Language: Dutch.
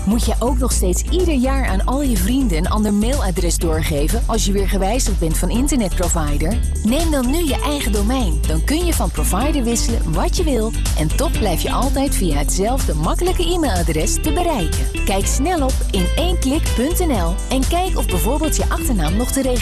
Moet jij ook nog steeds ieder jaar aan al je vrienden een ander mailadres doorgeven als je weer gewijzigd bent van internetprovider? Neem dan nu je eigen domein. Dan kun je van provider wisselen wat je wil en toch blijf je altijd via hetzelfde makkelijke e-mailadres te bereiken. Kijk snel op in1klik.nl en kijk of bijvoorbeeld je achternaam nog te registreren